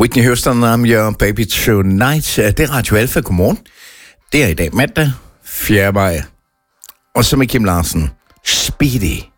Whitney Houston, I'm your baby tonight. Det er Radio Alfa. Godmorgen. Det er i dag mandag, 4. maj. Og så med Kim Larsen. Speedy.